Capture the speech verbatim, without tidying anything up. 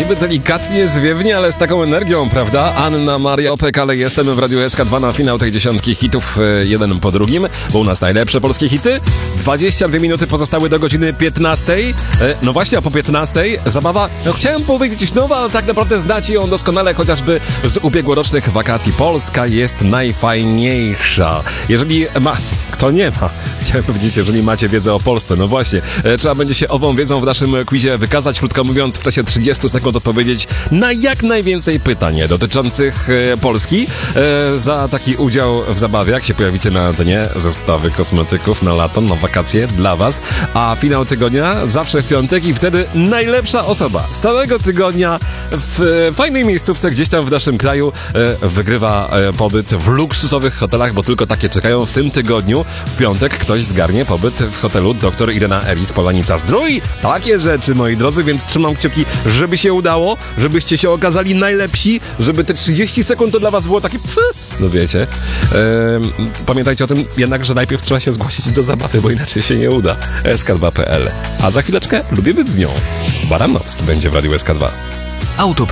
Niby delikatnie, zwiewnie, ale z taką energią, prawda? Anna Maria Opek, ale jestem w Radiu S K dwa na finał tej dziesiątki hitów, jeden po drugim, bo u nas najlepsze polskie hity. dwadzieścia dwie minuty pozostały do godziny piętnastej. No właśnie, a po piętnastej zabawa, no chciałem powiedzieć nowa, ale tak naprawdę znacie ją doskonale, chociażby z ubiegłorocznych wakacji. Polska jest najfajniejsza. Jeżeli ma... Kto nie ma? Chciałem powiedzieć, jeżeli macie wiedzę o Polsce. No właśnie, e, trzeba będzie się ową wiedzą w naszym quizie wykazać, krótko mówiąc, w czasie trzydziestu sekund odpowiedzieć na jak najwięcej pytań dotyczących e, Polski. E, za taki udział w zabawie, jak się pojawicie na antenie, zestawy kosmetyków na lato, na wakacje dla was. A finał tygodnia zawsze w piątek i wtedy najlepsza osoba z całego tygodnia w e, fajnej miejscówce gdzieś tam w naszym kraju e, wygrywa e, pobyt w luksusowych hotelach, bo tylko takie czekają w tym tygodniu. W piątek ktoś zgarnie pobyt w hotelu dr Irena Elis Polanica Zdrój. Takie rzeczy, moi drodzy, więc trzymam kciuki, żeby się udało, żebyście się okazali najlepsi, żeby te trzydzieści sekund to dla was było takie... No wiecie. Ehm, pamiętajcie o tym jednak, że najpierw trzeba się zgłosić do zabawy, bo inaczej się nie uda. S K dwa kropka p l. A za chwileczkę lubię być z nią. Baranowski będzie w Radiu S K dwa. Auto